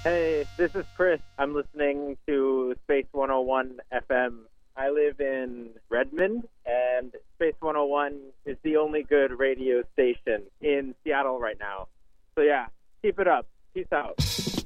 Hey, this is Chris. I'm listening to Space 101 FM. I live in Redmond, and Space 101 is the only good radio station in Seattle right now. So yeah, keep it up. Peace out.